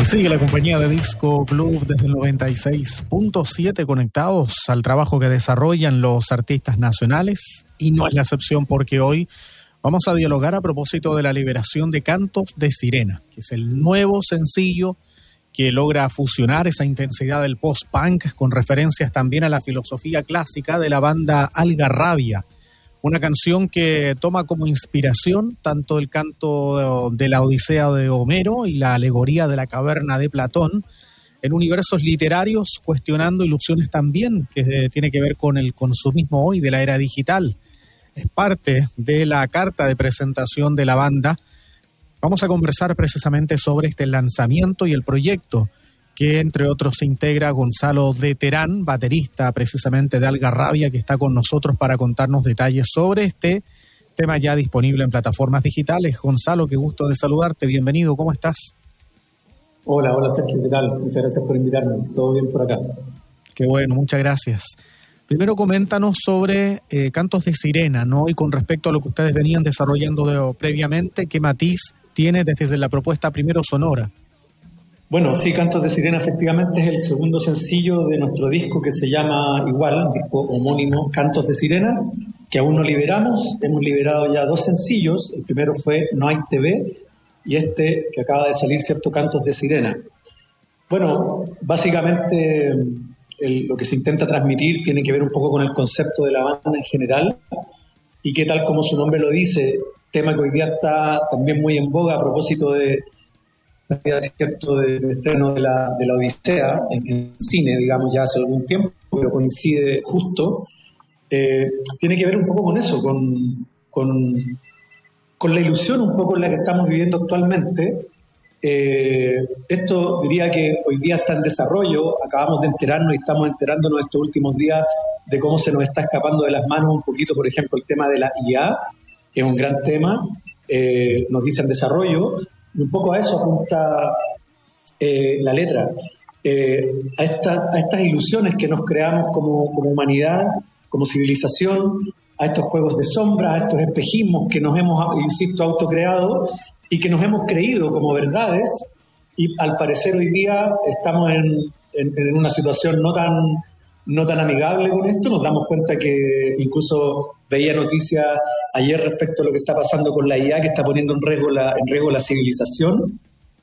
Y sigue la compañía de Disco Club desde el 96.7 conectados al trabajo que desarrollan los artistas nacionales, y no es la excepción porque hoy vamos a dialogar a propósito de la liberación de Cantos de Sirena, que es el nuevo sencillo que logra fusionar esa intensidad del post-punk con referencias también a la filosofía clásica de la banda Algarrabia. Una canción que toma como inspiración tanto el canto de la Odisea de Homero y la alegoría de la caverna de Platón en universos literarios, cuestionando ilusiones también que tiene que ver con el consumismo hoy de la era digital. Es parte de la carta de presentación de la banda. Vamos a conversar precisamente sobre este lanzamiento y el proyecto que entre otros se integra Gonzalo de Terán, baterista precisamente de Algarrabia, que está con nosotros para contarnos detalles sobre este tema ya disponible en plataformas digitales. Gonzalo, qué gusto de saludarte, bienvenido, ¿cómo estás? Hola Sergio, ¿qué tal? Muchas gracias por invitarme, todo bien por acá. Qué bueno, muchas gracias. Primero coméntanos sobre Cantos de Sirena, ¿no? Y con respecto a lo que ustedes venían desarrollando previamente, ¿qué matiz tiene desde la propuesta primero sonora? Bueno, sí, Cantos de Sirena efectivamente es el segundo sencillo de nuestro disco que se llama igual, disco homónimo Cantos de Sirena, que aún no liberamos. Hemos liberado ya 2 sencillos. El primero fue No hay TV y este que acaba de salir, ¿cierto? Cantos de Sirena. Bueno, básicamente lo que se intenta transmitir tiene que ver un poco con el concepto de la banda en general y que, tal como su nombre lo dice, tema que hoy día está también muy en boga a propósito de cierto del estreno de la Odisea en cine, digamos, ya hace algún tiempo, pero coincide justo. Tiene que ver un poco con eso, con la ilusión un poco en la que estamos viviendo actualmente. Esto diría que hoy día está en desarrollo. Acabamos de enterarnos y estamos enterándonos estos últimos días de cómo se nos está escapando de las manos un poquito, por ejemplo, el tema de la IA, que es un gran tema, nos dice en desarrollo. Y un poco a eso apunta la letra, a estas ilusiones que nos creamos como humanidad, como civilización, a estos juegos de sombra, a estos espejismos que nos hemos, insisto, autocreado y que nos hemos creído como verdades, y al parecer hoy día estamos en una situación no tan amigable con esto. Nos damos cuenta que incluso veía noticias ayer respecto a lo que está pasando con la IA, que está poniendo en riesgo la civilización.